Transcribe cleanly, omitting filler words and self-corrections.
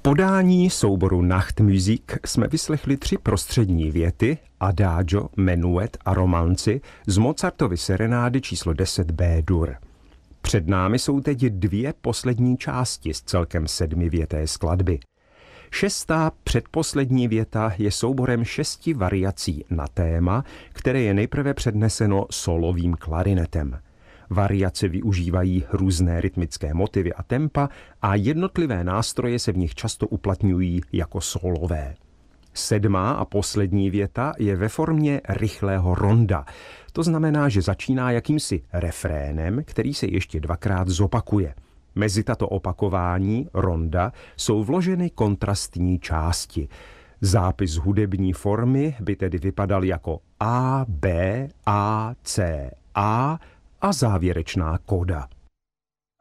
podání souboru Nachtmusik jsme vyslechli 3 prostřední věty, adagio, menuet a romanci z Mozartovy serenády číslo 10 B-dur. Před námi jsou teď 2 poslední části z celkem 7věté skladby. 6. předposlední věta je souborem 6 variací na téma, které je nejprve předneseno solovým klarinetem. Variace využívají různé rytmické motivy a tempa a jednotlivé nástroje se v nich často uplatňují jako solové. 7. a poslední věta je ve formě rychlého ronda. To znamená, že začíná jakýmsi refrénem, který se ještě 2krát zopakuje. Mezi tato opakování, ronda, jsou vloženy kontrastní části. Zápis hudební formy by tedy vypadal jako A, B, A, C, A a závěrečná koda.